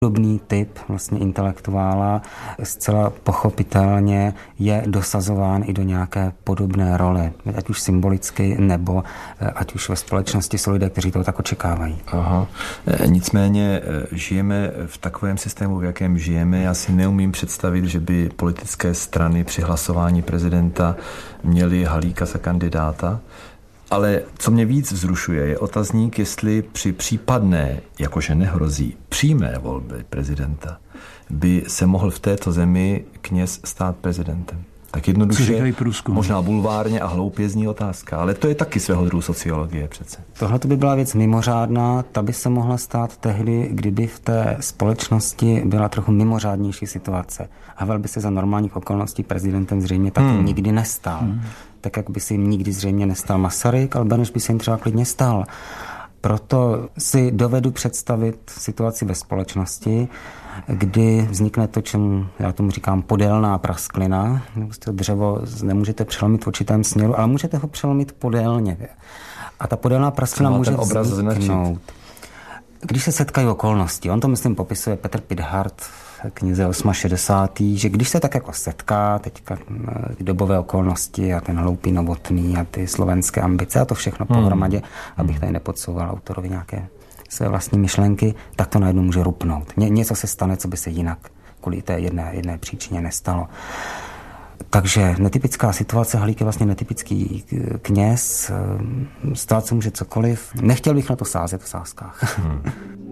Podobný typ vlastně intelektuála zcela pochopitelně je dosazován i do nějaké podobné role, ať už symbolicky, nebo ať už ve společnosti jsou lidé, kteří to tak očekávají. Aha. Nicméně žijeme v takovém systému, v jakém žijeme. Já si neumím představit, že by politické strany při hlasování prezidenta měly Halíka za kandidáta. Ale co mě víc vzrušuje, je otazník, jestli při případné, jakože nehrozí, přímé volby prezidenta by se mohl v této zemi kněz stát prezidentem. Tak jednoduše, možná bulvárně a hloupě zní otázka, ale to je taky svého druhu sociologie přece. Tohle by byla věc mimořádná, ta by se mohla stát tehdy, kdyby v té společnosti byla trochu mimořádnější situace. Havel by se za normálních okolností prezidentem zřejmě taky nikdy nestal. Tak jak by se jim nikdy zřejmě nestal Masaryk, ale Beneš by se jim třeba klidně stal. Proto si dovedu představit situaci ve společnosti, kdy vznikne to, čemu já tomu říkám podélná prasklina. To dřevo nemůžete přelomit v určitém směru, ale můžete ho přelomit podélně. A ta podélná prasklina může vzniknout. Když se setkají okolnosti, on to myslím popisuje Petr Pithart v knize 68, že když se tak jako setká teďka ty dobové okolnosti a ten hloupý Novotný a ty slovenské ambice a to všechno pohromadě, abych tady nepodsouval autorovi nějaké své vlastní myšlenky, tak to najednou může rupnout. Něco se stane, co by se jinak kvůli té jedné příčině nestalo. Takže netypická situace, Halík je vlastně netypický kněz, stát se může cokoliv. Nechtěl bych na to sázet v sázkách.